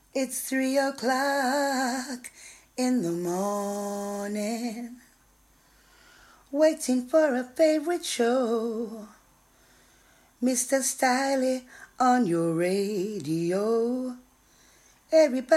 It's 3 o'clock in the morning, waiting for a favorite show. Mr. Stiley on your radio. Everybody